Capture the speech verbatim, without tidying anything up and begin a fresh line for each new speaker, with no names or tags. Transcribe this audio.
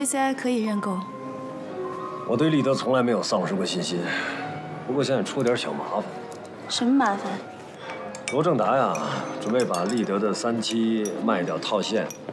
V C I 可以认购。
我对立德从来没有丧失过信心，不过现在出点小麻烦。
什么麻烦？
罗正达呀，准备把立德的三期卖掉套现，